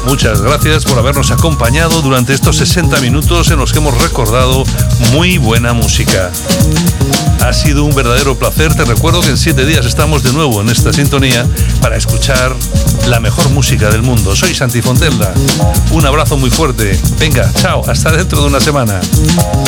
muchas gracias por habernos acompañado durante estos 60 minutos en los que hemos recordado muy buena música. Ha sido un verdadero placer. Te recuerdo que en 7 días estamos de nuevo en esta sintonía para escuchar la mejor música del mundo. Soy Santi Fontella. Un abrazo muy fuerte. Venga, chao, hasta dentro de una semana.